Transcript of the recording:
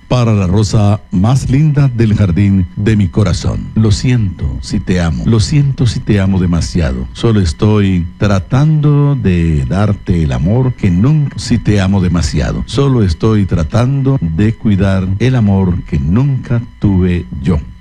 para la rosa más linda del jardín de mi corazón. Lo siento si te amo, lo siento si te amo demasiado. Solo estoy tratando de darte el amor que nunca, si te amo demasiado. Solo estoy tratando de cuidar el amor que nunca tuve yo.